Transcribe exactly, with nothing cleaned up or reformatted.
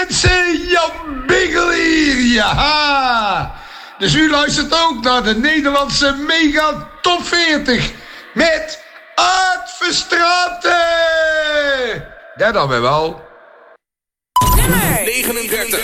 mensen, Jan Biggel hier, ja. Dus u luistert ook naar de Nederlandse Mega Top veertig met Art Verstraeten. Dat dan weer wel. Nummer negenendertig.